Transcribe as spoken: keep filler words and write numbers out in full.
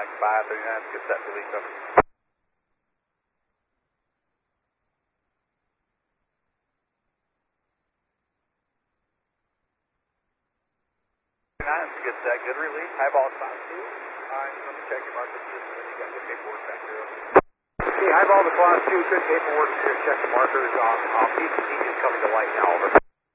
Mike five thirty-nine, get that release up. Get that good release, high ball class two. Alright, let me check your markers just when you got the paperwork back there. Okay, high ball to class two, good paperwork here, check the markers. Um, um, P C C is coming to light now, over.